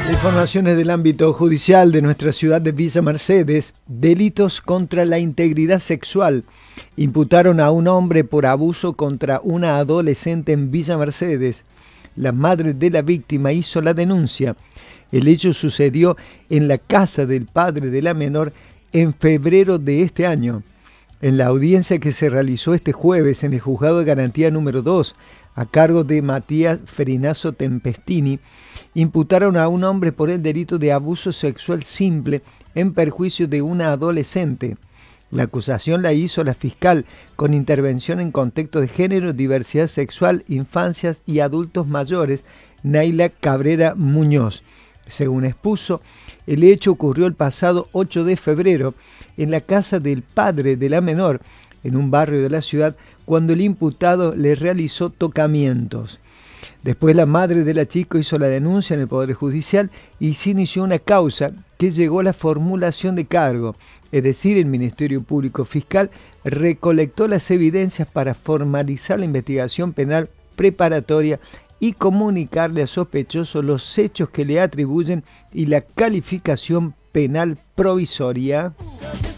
Informaciones del ámbito judicial de nuestra ciudad de Villa Mercedes. Delitos contra la integridad sexual. Imputaron a un hombre por abuso contra una adolescente en Villa Mercedes. La madre de la víctima hizo la denuncia. El hecho sucedió en la casa del padre de la menor en febrero de este año. En la audiencia que se realizó este jueves en el Juzgado de Garantía número 2, a cargo de Matías Ferinazo Tempestini, imputaron a un hombre por el delito de abuso sexual simple en perjuicio de una adolescente. La acusación la hizo la fiscal con intervención en contexto de género, diversidad sexual, infancias y adultos mayores, Naila Cabrera Muñoz. Según expuso, el hecho ocurrió el pasado 8 de febrero en la casa del padre de la menor, en un barrio de la ciudad, cuando el imputado le realizó tocamientos. Después la madre de la chica hizo la denuncia en el Poder Judicial y se inició una causa que llegó a la formulación de cargo, es decir, el Ministerio Público Fiscal recolectó las evidencias para formalizar la investigación penal preparatoria y comunicarle a sospechoso los hechos que le atribuyen y la calificación penal provisoria.